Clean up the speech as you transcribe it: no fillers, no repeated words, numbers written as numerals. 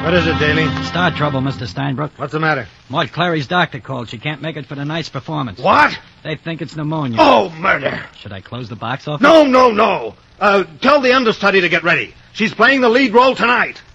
What is it, Daly? Star trouble, Mr. Steinbrook. What's the matter? Maud Clary's doctor called. She can't make it for tonight's performance. What? They think it's pneumonia. Oh, murder. Should I close the box office? No. Tell the understudy to get ready. She's playing the lead role tonight.